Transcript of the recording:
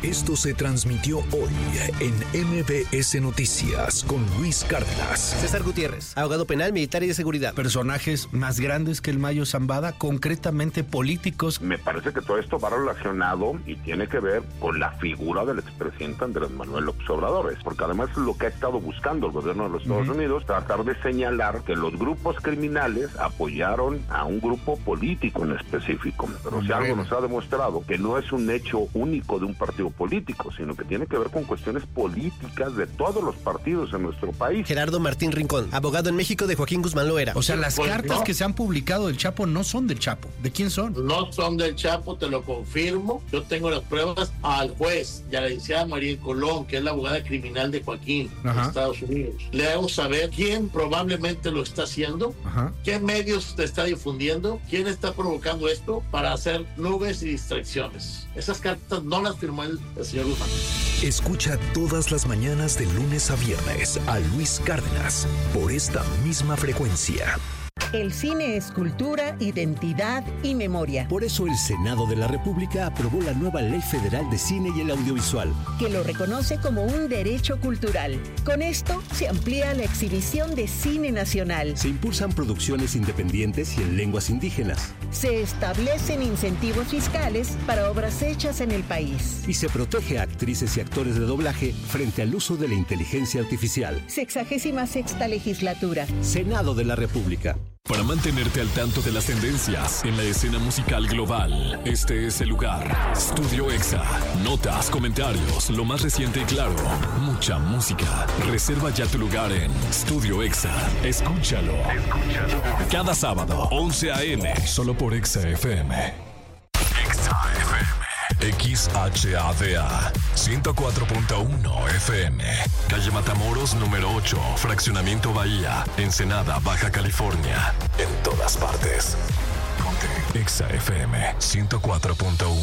Esto se transmitió hoy en MBS Noticias con Luis Cárdenas. César Gutiérrez, abogado penal, militar y de seguridad. Personajes más grandes que el Mayo Zambada, concretamente políticos. Me parece que todo esto va relacionado y tiene que ver con la figura del expresidente Andrés Manuel López Obrador, porque además es lo que ha estado buscando el gobierno de los Estados Unidos, tratar de señalar que los grupos criminales apoyaron a un grupo político en específico. Pero si algo nos ha demostrado que no es un hecho único de un partido político, sino que tiene que ver con cuestiones políticas de todos los partidos en nuestro país. Gerardo Martín Rincón, abogado en México de Joaquín Guzmán Loera. O sea, las cartas que se han publicado del Chapo no son del Chapo. ¿De quién son? No son del Chapo, te lo confirmo. Yo tengo las pruebas al juez y a la licenciada María Colón, que es la abogada criminal de Joaquín, de Estados Unidos. Le hago saber quién probablemente lo está haciendo, qué medios te está difundiendo, quién está provocando esto para hacer nubes y distracciones. Esas cartas no las firmó el señor Guzmán. Escucha todas las mañanas de lunes a viernes a Luis Cárdenas por esta misma frecuencia. El cine es cultura, identidad y memoria. Por eso el Senado de la República aprobó la nueva Ley Federal de Cine y el Audiovisual, que lo reconoce como un derecho cultural. Con esto se amplía la exhibición de cine nacional. Se impulsan producciones independientes y en lenguas indígenas. Se establecen incentivos fiscales para obras hechas en el país. Y se protege a actrices y actores de doblaje frente al uso de la inteligencia artificial. 66ª legislatura. Senado de la República. Para mantenerte al tanto de las tendencias en la escena musical global, este es el lugar. Studio Exa. Notas, comentarios, lo más reciente y claro. Mucha música. Reserva ya tu lugar en Studio Exa. Escúchalo. Cada sábado, 11 a.m. Solo por Exa FM. Exa FM. XHADA 104.1 FM. Calle Matamoros, número 8, Fraccionamiento Bahía, Ensenada, Baja California. En todas partes. Ponte Exa FM 104.1.